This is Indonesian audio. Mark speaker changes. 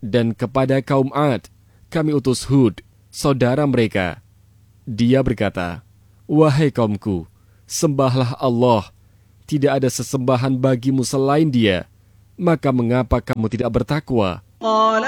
Speaker 1: Dan kepada kaum Ad, kami utus Hud, saudara mereka. Dia berkata, "Wahai kaumku, sembahlah Allah. Tidak ada sesembahan bagimu selain Dia. Maka mengapa kamu tidak bertakwa?"